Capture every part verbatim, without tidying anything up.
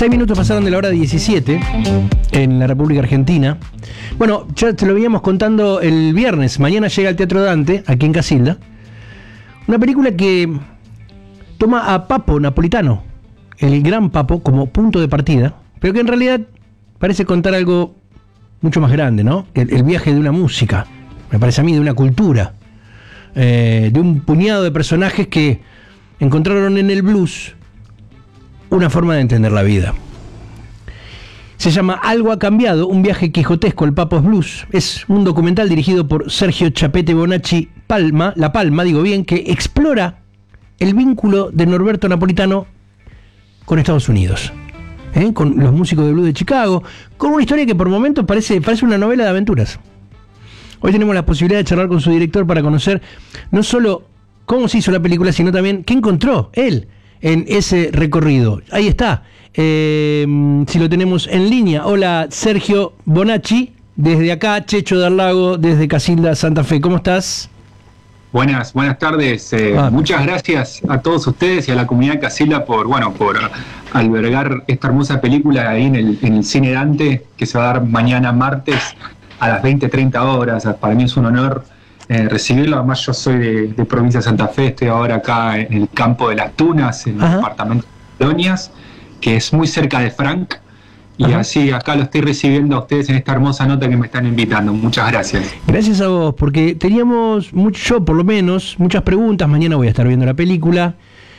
Seis minutos pasaron de la hora diecisiete en la República Argentina. Bueno, ya te lo veníamos contando el viernes. Mañana llega al Teatro Dante, aquí en Casilda. Una película que toma a Papo Napolitano, el gran Papo, como punto de partida, pero que en realidad parece contar algo mucho más grande, ¿no? El, el viaje de una música, me parece a mí, de una cultura, eh, de un puñado de personajes que encontraron en el blues una forma de entender la vida. Se llama Algo ha cambiado, un viaje quijotesco al Papo's Blues. Es un documental dirigido por Sergio Chapete Bonacci Palma, La Palma, digo bien, que explora el vínculo de Norberto Napolitano con Estados Unidos, ¿eh? Con los músicos de blues de Chicago, con una historia que por momentos parece, parece una novela de aventuras. Hoy tenemos la posibilidad de charlar con su director para conocer no solo cómo se hizo la película, sino también qué encontró él en ese recorrido. Ahí está, eh, si lo tenemos en línea. Hola, Sergio Bonacci, desde acá, Checho del Lago, desde Casilda, Santa Fe. ¿Cómo estás? Buenas, buenas tardes. Eh, ah, muchas gracias a todos ustedes y a la comunidad de Casilda por, bueno, por albergar esta hermosa película ahí en el, en el Cine Dante, que se va a dar mañana martes a las veinte treinta horas. Para mí es un honor Eh, recibirlo. Además yo soy de, de provincia de Santa Fe, estoy ahora acá en el campo de Las Tunas, en Ajá. el departamento de Colonias, que es muy cerca de Frank, y Ajá. así acá lo estoy recibiendo a ustedes en esta hermosa nota que me están invitando. Muchas gracias. Gracias a vos, porque teníamos, mucho, yo por lo menos, muchas preguntas. Mañana voy a estar viendo la película,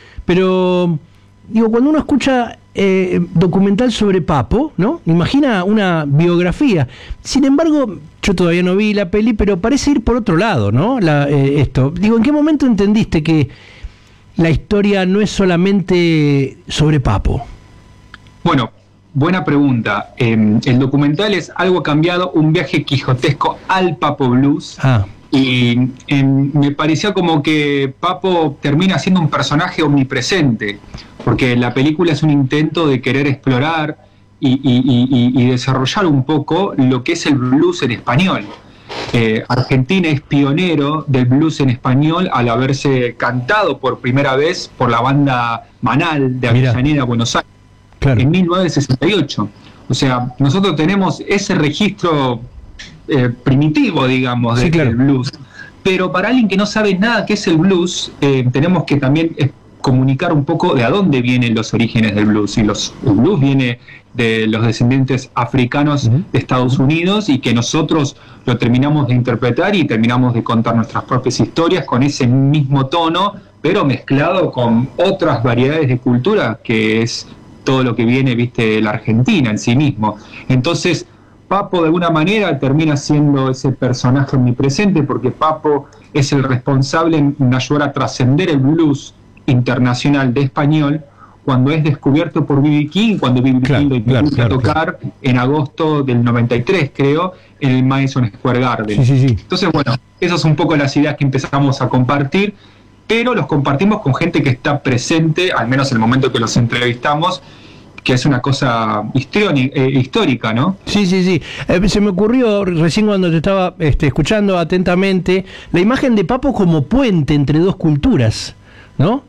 pero digo, cuando uno escucha eh, documental sobre Papo, ¿no? Imagina una biografía. Sin embargo, yo todavía no vi la peli, pero parece ir por otro lado, ¿no? La, eh, esto. Digo, ¿en qué momento entendiste que la historia no es solamente sobre Papo? Bueno, buena pregunta. Eh, el documental es Algo ha cambiado, un viaje quijotesco al Papo Blues. Ah. Y eh, me pareció como que Papo termina siendo un personaje omnipresente, porque la película es un intento de querer explorar y, y, y, y desarrollar un poco lo que es el blues en español. Eh, Argentina es pionero del blues en español al haberse cantado por primera vez por la banda Manal de Avellaneda, Buenos Aires, claro. en mil novecientos sesenta y ocho. O sea, nosotros tenemos ese registro eh, primitivo, digamos, de, sí, claro. del blues. Pero para alguien que no sabe nada qué es el blues, eh, tenemos que también eh, comunicar un poco de a dónde vienen los orígenes del blues. Y los, el blues viene de los descendientes africanos uh-huh. de Estados Unidos, y que nosotros lo terminamos de interpretar y terminamos de contar nuestras propias historias con ese mismo tono, pero mezclado con otras variedades de cultura, que es todo lo que viene, viste, de la Argentina en sí mismo. Entonces, Papo de alguna manera termina siendo ese personaje omnipresente, porque Papo es el responsable en ayudar a trascender el blues internacional de español, cuando es descubierto por B B King, cuando B B claro, King lo invita claro, claro, a tocar claro. en agosto del noventa y tres, creo, en el Madison Square Garden. Sí, sí, sí. Entonces, bueno, esas son un poco las ideas que empezamos a compartir, pero los compartimos con gente que está presente, al menos en el momento que los entrevistamos, que es una cosa histórica, ¿no? Sí, sí, sí. Eh, se me ocurrió recién cuando te estaba este, escuchando atentamente la imagen de Papo como puente entre dos culturas, ¿no?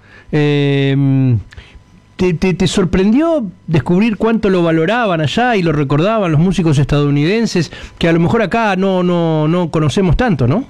Eh, ¿te, te, ¿Te sorprendió descubrir cuánto lo valoraban allá y lo recordaban los músicos estadounidenses, que a lo mejor acá no, no, no conocemos tanto, ¿no?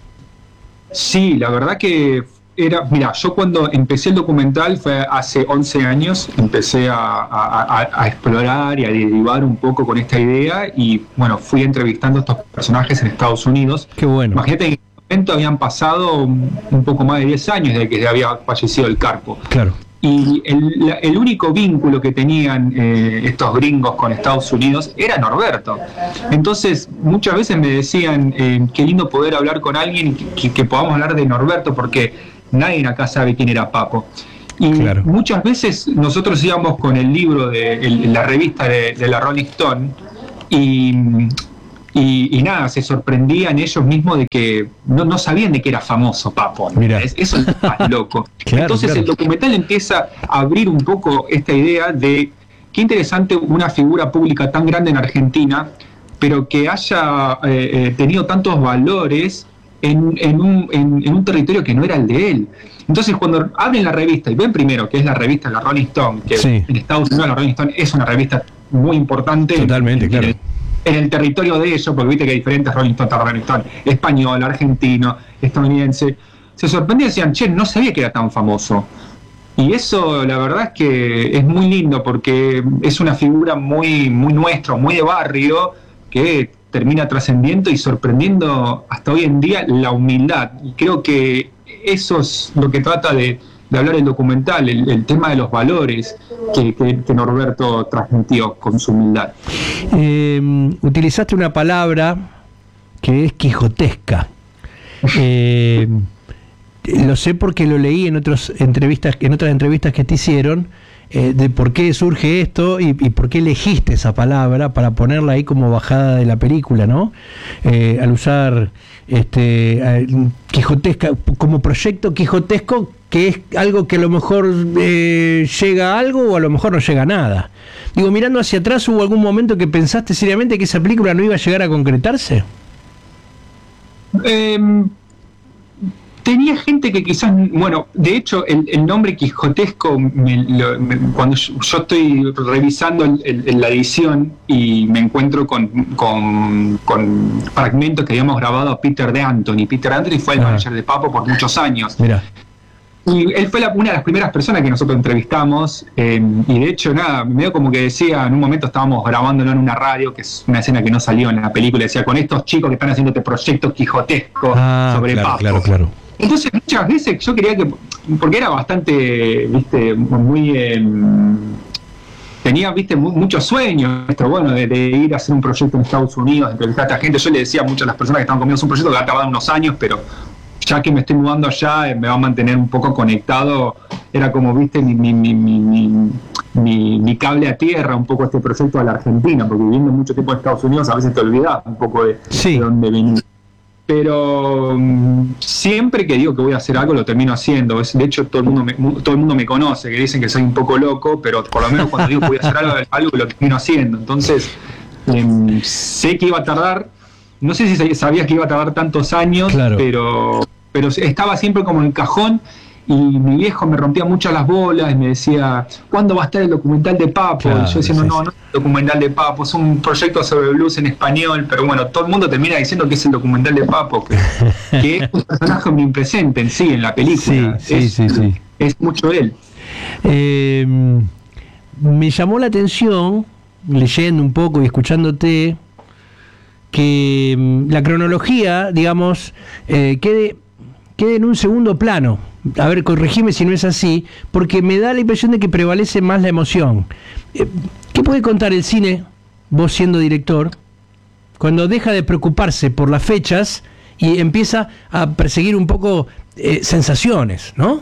Sí, la verdad que era, mira, yo cuando empecé el documental fue hace once años, empecé a, a, a explorar y a derivar un poco con esta idea, y bueno, fui entrevistando a estos personajes en Estados Unidos. Qué bueno. Imagínate que en ese momento habían pasado un, un poco más de diez años desde que había fallecido el Carpo. Claro. Y el, el único vínculo que tenían eh, estos gringos con Estados Unidos era Norberto. Entonces muchas veces me decían, eh, qué lindo poder hablar con alguien que, que podamos hablar de Norberto, porque nadie acá sabe quién era Papo. Y claro. muchas veces nosotros íbamos con el libro de el, la revista de, de la Rolling Stone, y, y, y nada, se sorprendían ellos mismos de que no, no sabían de que era famoso Papo. Es, eso es más loco. Claro, Entonces claro. el documental empieza a abrir un poco esta idea de qué interesante una figura pública tan grande en Argentina, pero que haya eh, eh, tenido tantos valores en, en, un, en, en un territorio que no era el de él. Entonces, cuando abren la revista y ven primero que es la revista la Rolling Stone, que sí. en Estados Unidos la Rolling Stone es una revista muy importante. Totalmente, en, claro. En el, en el territorio de ellos, porque viste que hay diferentes Rolling Stone, Rolling Stone español, argentino, estadounidense. Se sorprendían y decían, che, no sabía que era tan famoso. Y eso, la verdad es que es muy lindo, porque es una figura muy, muy nuestra, muy de barrio, que termina trascendiendo y sorprendiendo hasta hoy en día la humildad. Y creo que eso es lo que trata de, de hablar el documental, el, el tema de los valores que, que, que Norberto transmitió con su humildad. Eh, utilizaste una palabra que es quijotesca. Eh, lo sé porque lo leí en otras entrevistas, en otras entrevistas que te hicieron, eh, de por qué surge esto y, y por qué elegiste esa palabra para ponerla ahí como bajada de la película, ¿no? Eh, al usar este quijotesca como proyecto quijotesco, que es algo que a lo mejor eh, llega a algo o a lo mejor no llega a nada. Digo, mirando hacia atrás, ¿hubo algún momento que pensaste seriamente que esa película no iba a llegar a concretarse? Eh, tenía gente que quizás, bueno, de hecho el, el nombre quijotesco, me, lo, me, cuando yo, yo estoy revisando el, el, la edición y me encuentro con, con, con fragmentos que habíamos grabado a Peter de Anthony. Peter Anthony fue el ah. manager de Papo por muchos años. Mira. Y él fue la, una de las primeras personas que nosotros entrevistamos, eh, y de hecho, nada, medio como que decía, en un momento estábamos grabándolo en una radio, que es una escena que no salió en la película, decía, con estos chicos que están haciendo este proyecto quijotesco ah, sobre claro, Papo. Claro, claro. Entonces, muchas veces yo quería que, porque era bastante, viste, muy... Eh, tenía, viste, muy, muchos sueños, esto, bueno, de, de ir a hacer un proyecto en Estados Unidos, de entrevistar a esta gente. Yo le decía a muchas de las personas que estaban conmigo, es un proyecto que va a tardar unos años, pero ya que me estoy mudando allá, me va a mantener un poco conectado. Era como, viste, mi, mi, mi, mi, mi, mi, mi cable a tierra, un poco este proyecto a la Argentina, porque viviendo mucho tiempo en Estados Unidos a veces te olvidas un poco de, sí. de dónde venís. Pero um, siempre que digo que voy a hacer algo, lo termino haciendo. Es, de hecho, todo el mundo me, todo el mundo me conoce, que dicen que soy un poco loco, pero por lo menos cuando digo que voy a hacer algo, algo lo termino haciendo. Entonces, eh, sé que iba a tardar, no sé si sabías que iba a tardar tantos años, claro. pero... pero estaba siempre como en el cajón, y mi viejo me rompía mucho las bolas y me decía, ¿cuándo va a estar el documental de Papo? Claro, y yo decía, no, no, no es el documental de Papo, es un proyecto sobre blues en español, pero bueno, todo el mundo termina diciendo que es el documental de Papo, que, que es un personaje omnipresente en sí, en la película. Sí, es, sí, sí, sí. Es mucho él. Eh, me llamó la atención, leyendo un poco y escuchándote, que la cronología, digamos, eh, quede, quede en un segundo plano. A ver, corregime si no es así, porque me da la impresión de que prevalece más la emoción. Eh, ¿Qué puede contar el cine, vos siendo director, cuando deja de preocuparse por las fechas y empieza a perseguir un poco eh, sensaciones, ¿no?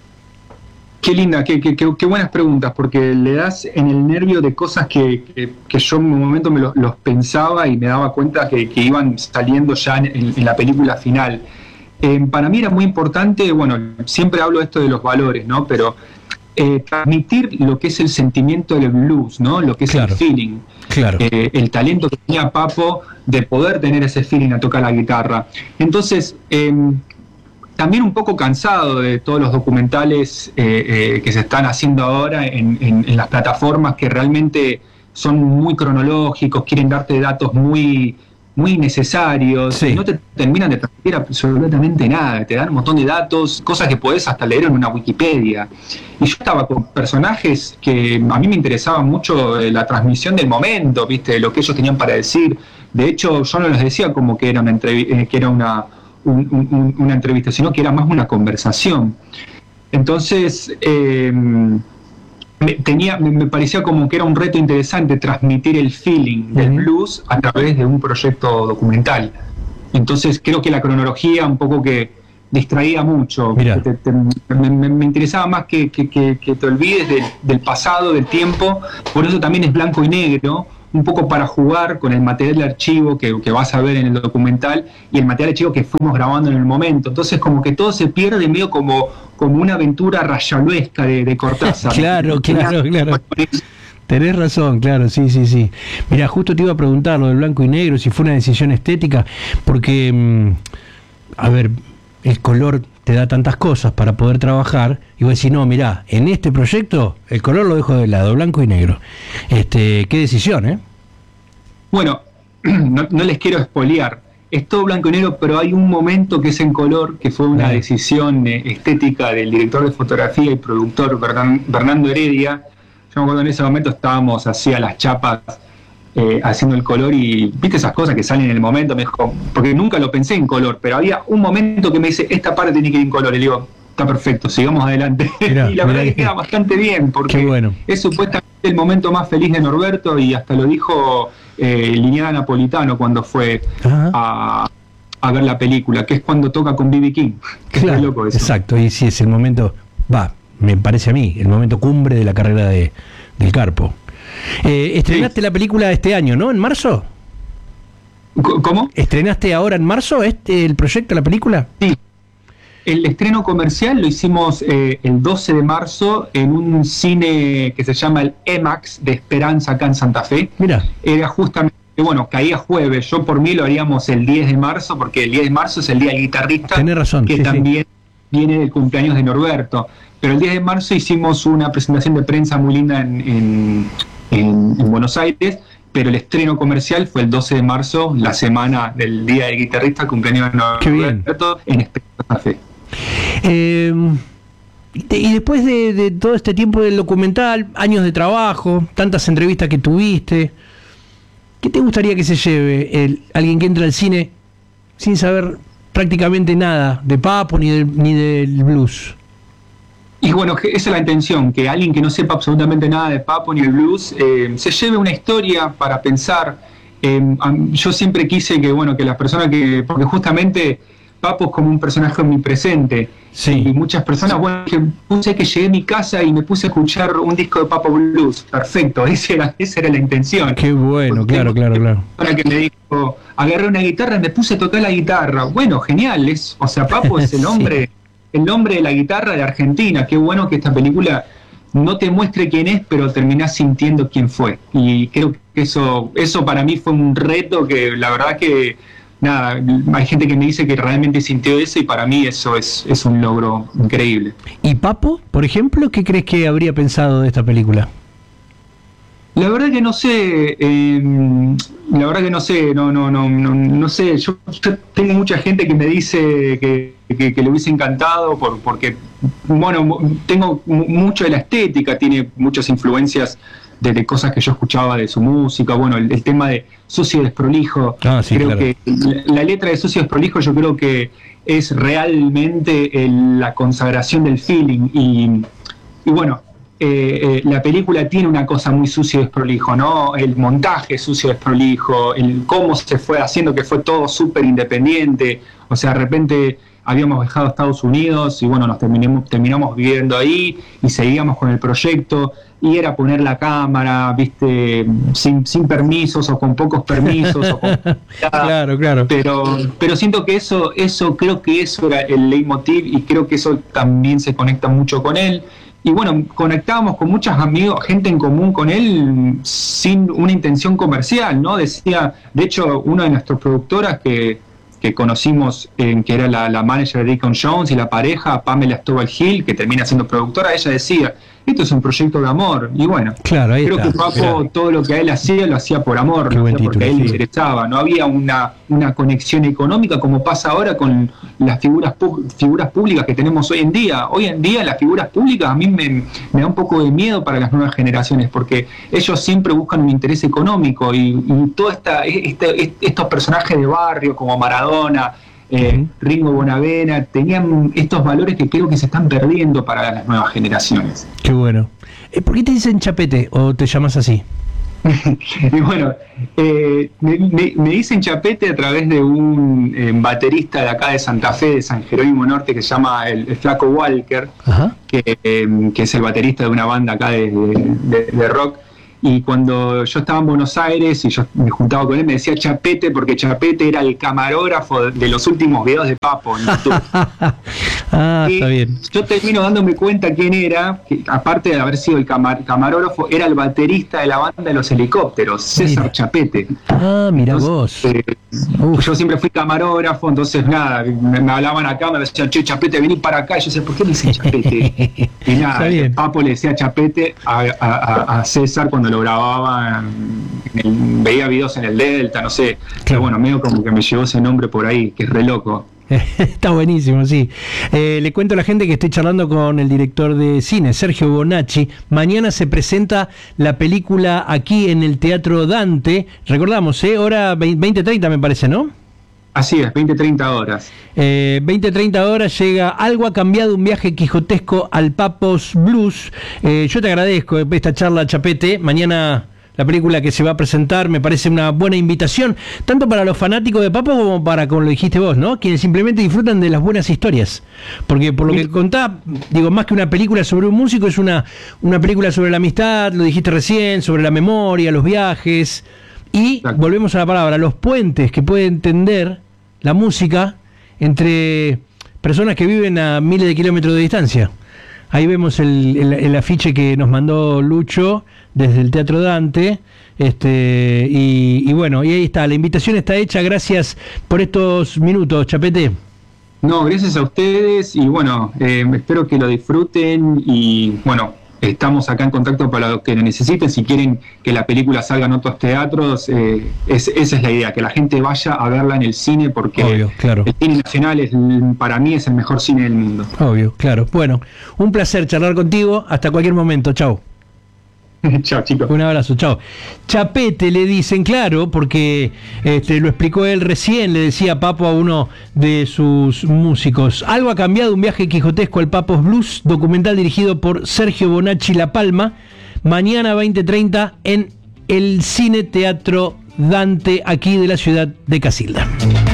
Qué linda, qué, qué, qué, qué buenas preguntas, porque le das en el nervio de cosas que, que, que yo en un momento me lo, los pensaba y me daba cuenta que, que iban saliendo ya en, en la película final. Eh, para mí era muy importante, bueno, siempre hablo esto de los valores, ¿no? Pero eh, transmitir lo que es el sentimiento del blues, ¿no? Lo que es claro, el feeling. Claro. Eh, el talento que tenía Papo de poder tener ese feeling a tocar la guitarra. Entonces, eh, también un poco cansado de todos los documentales eh, eh, que se están haciendo ahora en, en, en las plataformas, que realmente son muy cronológicos, quieren darte datos muy, muy necesarios, sí. y no te terminan de transmitir absolutamente nada, te dan un montón de datos, cosas que podés hasta leer en una Wikipedia. Y yo estaba con personajes que a mí me interesaba mucho eh, la transmisión del momento, ¿viste? Lo que ellos tenían para decir. De hecho, yo no les decía como que era una entrev- eh, que era una Un, un, una entrevista, sino que era más una conversación. Entonces eh, me, tenía, me, me parecía como que era un reto interesante transmitir el feeling del uh-huh. blues a través de un proyecto documental. Entonces creo que la cronología un poco que distraía mucho. Te, te, me, me, me interesaba más que, que, que, que te olvides del, del pasado, del tiempo. Por eso también es blanco y negro, un poco para jugar con el material de archivo que, que vas a ver en el documental y el material de archivo que fuimos grabando en el momento. Entonces como que todo se pierde medio como, como una aventura rayaluesca de, de Cortázar. Claro, claro, claro. Tenés razón, claro, sí, sí, sí. Mira, justo te iba a preguntar lo del blanco y negro, si fue una decisión estética, porque mmm, a ver, el color te da tantas cosas para poder trabajar, y vos decís, no, mirá, en este proyecto el color lo dejo de lado, blanco y negro. Este, qué decisión, ¿eh? Bueno, no, no les quiero espolear, es todo blanco y negro, pero hay un momento que es en color, que fue una decisión eh, estética del director de fotografía y productor Bernan, Bernardo Heredia. Yo me acuerdo en ese momento estábamos así a las chapas, Eh, haciendo el color, y viste esas cosas que salen en el momento, me dijo, porque nunca lo pensé en color, pero había un momento que me dice, esta parte tiene que ir en color, y le digo, está perfecto, sigamos adelante. Mirá, y la verdad que queda bastante bien, porque bueno. Es supuestamente el momento más feliz de Norberto, y hasta lo dijo eh, Linnea Napolitano cuando fue a, a ver la película, que es cuando toca con B B King. Claro, loco eso. Exacto, y sí, es el momento, va, me parece a mí, el momento cumbre de la carrera de, del Carpo. Eh, estrenaste sí. la película este año, ¿no? ¿En marzo? ¿Cómo? ¿Estrenaste ahora en marzo este el proyecto, la película? Sí. El estreno comercial lo hicimos eh, el doce de marzo en un cine que se llama el EMAX de Esperanza, acá en Santa Fe. Mira. Era justamente, bueno, caía jueves. Yo por mí lo haríamos el diez de marzo, porque el diez de marzo es el día del guitarrista. Tenés razón. Que sí, también sí. viene del cumpleaños de Norberto. Pero el diez de marzo hicimos una presentación de prensa muy linda en, en, en, en Buenos Aires, pero el estreno comercial fue el doce de marzo, la semana del Día del Guitarrista, cumpleaños de Norberto, en Esperanza Fe. Eh, y después de, de todo este tiempo del documental, años de trabajo, tantas entrevistas que tuviste, ¿qué te gustaría que se lleve el, alguien que entra al cine sin saber prácticamente nada de Papo ni del, ni del blues? Y bueno, esa es la intención, que alguien que no sepa absolutamente nada de Papo ni el blues eh, se lleve una historia para pensar. Eh, yo siempre quise que, bueno, que las personas que, porque justamente Papo es como un personaje omnipresente, sí. Y muchas personas, bueno, que puse que llegué a mi casa y me puse a escuchar un disco de Papo Blues, perfecto, esa era, esa era la intención. Qué bueno, porque claro, claro, claro. Para que me dijo, agarré una guitarra y me puse a tocar la guitarra, bueno, genial, es, o sea, Papo es el hombre... sí. El nombre de la guitarra de Argentina. Qué bueno que esta película no te muestre quién es, pero terminás sintiendo quién fue. Y creo que eso, eso para mí fue un reto que la verdad que, nada, hay gente que me dice que realmente sintió eso, y para mí eso es, es un logro increíble. ¿Y Papo, por ejemplo, qué crees que habría pensado de esta película? La verdad que no sé, eh, la verdad que no sé, no, no, no, no, no sé. Yo, yo tengo mucha gente que me dice que, que, que le hubiese encantado, por, porque, bueno, tengo mucho de la estética, tiene muchas influencias de, de cosas que yo escuchaba de su música. Bueno, el, el tema de Sucio y Desprolijo, ah, sí, creo claro. que la, la letra de Sucio y Desprolijo yo creo que es realmente el, la consagración del feeling, y, y bueno, Eh, eh, la película tiene una cosa muy sucio y desprolijo, ¿no? El montaje sucio y desprolijo, el cómo se fue haciendo, que fue todo súper independiente. O sea, de repente habíamos viajado a Estados Unidos y bueno, nos terminamos, terminamos viviendo ahí y seguíamos con el proyecto, y era poner la cámara, viste, sin, sin permisos o con pocos permisos. o con... Claro, claro. Pero, pero siento que eso, eso, creo que eso era el leitmotiv, y creo que eso también se conecta mucho con él. Y bueno, conectábamos con muchos amigos, gente en común con él, sin una intención comercial, ¿no? Decía, de hecho, una de nuestras productoras que, que conocimos, eh, que era la, la manager de Deacon Jones, y la pareja, Pamela Stovall-Hill, que termina siendo productora, ella decía, esto es un proyecto de amor. Y bueno, claro, ahí creo está. que Papo, mirá, todo lo que a él hacía, lo hacía por amor, lo hacía porque a él le interesaba. No había una, una conexión económica como pasa ahora con las figuras figuras públicas que tenemos hoy en día. Hoy en día las figuras públicas a mí me, me da un poco de miedo para las nuevas generaciones, porque ellos siempre buscan un interés económico, y, y todos esta, este, estos personajes de barrio como Maradona, Eh, uh-huh. Ringo Bonavena, tenían estos valores que creo que se están perdiendo para las nuevas generaciones. Qué bueno. Eh, ¿Por qué te dicen Chapete o te llamas así? Y bueno, eh, me, me, me dicen Chapete a través de un eh, baterista de acá de Santa Fe, de San Jerónimo Norte, que se llama el, el Flaco Walker, uh-huh. que, eh, que es el baterista de una banda acá de, de, de rock. y cuando yo estaba en Buenos Aires y yo me juntaba con él, me decía Chapete, porque Chapete era el camarógrafo de los últimos videos de Papo en YouTube. Ah, está bien. Yo termino dándome cuenta quién era, que aparte de haber sido el camar- camarógrafo, era el baterista de la banda de Los Helicópteros, César Mira. Chapete. Ah, mira vos. Eh, yo siempre fui camarógrafo, entonces nada, me, me hablaban acá, me decían, che, Chapete, vení para acá. Y yo decía, ¿por qué me dicen Chapete? Y nada, Papo le decía Chapete a, a, a César cuando lo grababa, en el, veía videos en el Delta, no sé. Claro. Pero bueno, medio como que me llevó ese nombre por ahí, que es re loco. Está buenísimo, sí. Eh, le cuento a la gente que estoy charlando con el director de cine, Sergio Bonacci. Mañana se presenta la película aquí en el Teatro Dante. Recordamos, ¿eh? Hora veinte treinta me parece, ¿no? Así es, veinte treinta horas. Eh, veinte treinta horas llega Algo ha cambiado, un viaje quijotesco al Papos Blues. Eh, yo te agradezco esta charla, Chapete. Mañana la película que se va a presentar me parece una buena invitación, tanto para los fanáticos de Papo como para, como lo dijiste vos, ¿no? Quienes simplemente disfrutan de las buenas historias. Porque por lo que contás, digo, más que una película sobre un músico, es una, una película sobre la amistad, lo dijiste recién, sobre la memoria, los viajes. Y Exacto. volvemos a la palabra, los puentes que puede entender la música entre personas que viven a miles de kilómetros de distancia. Ahí vemos el, el, el afiche que nos mandó Lucho desde el Teatro Dante, este y, y bueno, y ahí está, la invitación está hecha. Gracias por estos minutos, Chapete. No, gracias a ustedes y bueno, eh, espero que lo disfruten y bueno, estamos acá en contacto para lo que necesiten. Si quieren que la película salga en otros teatros, eh, es, esa es la idea, que la gente vaya a verla en el cine, porque Obvio, claro. el cine nacional es, para mí es el mejor cine del mundo. Obvio, claro. Bueno, un placer charlar contigo. Hasta cualquier momento. Chau. Chao, chicos. Un abrazo, chao. Chapete le dicen, claro, porque este, lo explicó él recién, le decía Papo a uno de sus músicos. Algo ha cambiado, un viaje quijotesco al Papos Blues, documental dirigido por Sergio Bonacci La Palma, mañana veinte treinta en el Cine Teatro Dante, aquí de la ciudad de Casilda.